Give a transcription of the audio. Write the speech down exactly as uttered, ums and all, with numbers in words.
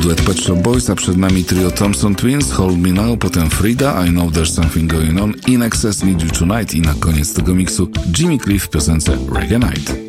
duet Pet Shop Boys, a przed nami trio Thompson Twins, Hold Me Now, potem Frida, I Know There's Something Going On, In Excess, Need You Tonight i na koniec tego miksu Jimmy Cliff w piosence Reggae Night.